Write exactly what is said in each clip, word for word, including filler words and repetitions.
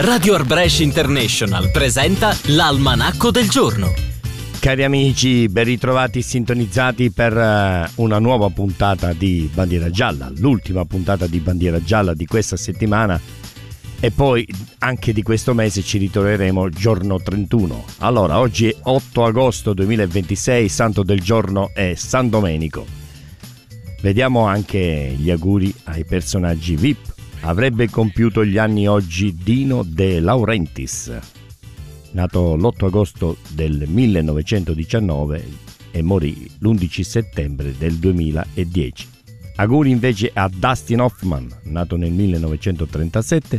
Radio Arbresh International presenta l'Almanacco del Giorno. Cari amici, ben ritrovati sintonizzati per una nuova puntata di Bandiera Gialla, l'ultima puntata di Bandiera Gialla di questa settimana e poi anche di questo mese ci ritroveremo giorno trentuno. Allora, oggi è otto agosto duemilaventisei, santo del giorno è San Domenico. Vediamo anche gli auguri ai personaggi V I P. Avrebbe compiuto gli anni oggi Dino De Laurentiis, nato l'otto agosto del millenovecentodiciannove e morì l'undici settembre del duemiladieci. Auguri invece a Dustin Hoffman, nato nel millenovecentotrentasette,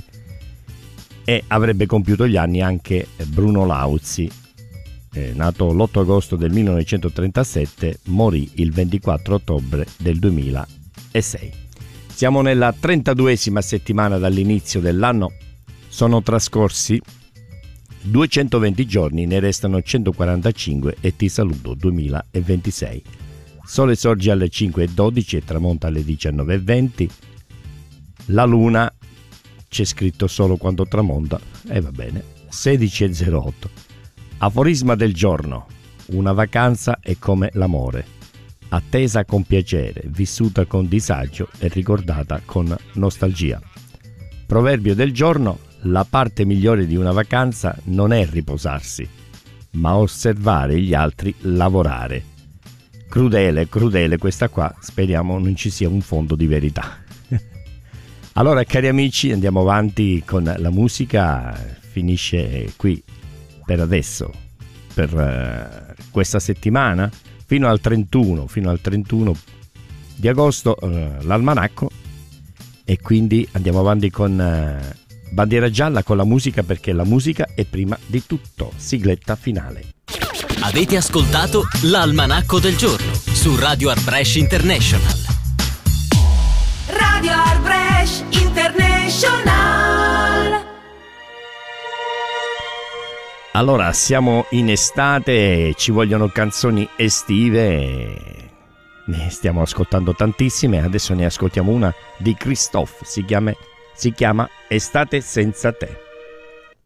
e avrebbe compiuto gli anni anche Bruno Lauzi, eh, nato l'otto agosto del millenovecentotrentasette, morì il ventiquattro ottobre del duemilasei. Siamo nella trentaduesima settimana dall'inizio dell'anno, sono trascorsi duecentoventi giorni, ne restano centoquarantacinque e ti saluto duemilaventisei. Sole sorge alle cinque e dodici e tramonta alle diciannove e venti. La luna c'è scritto solo quando tramonta e va bene, sedici e zero otto. Aforisma del giorno: una vacanza è come l'amore, attesa con piacere, vissuta con disagio e ricordata con nostalgia. Proverbio del giorno: la parte migliore di una vacanza non è riposarsi, ma osservare gli altri lavorare. Crudele, crudele questa qua, speriamo non ci sia un fondo di verità. Allora, cari amici, andiamo avanti con la musica, finisce qui per adesso, per uh, questa settimana, fino al trentuno, fino al trentuno di agosto, uh, l'almanacco, e quindi andiamo avanti con uh, Bandiera Gialla, con la musica, perché la musica è prima di tutto. Sigletta finale. Avete ascoltato l'Almanacco del Giorno su Radio Arbresh International. Radio Arbresh International. Allora, siamo in estate, ci vogliono canzoni estive, ne stiamo ascoltando tantissime, adesso ne ascoltiamo una di Christophe, si chiama, si chiama Estate senza te.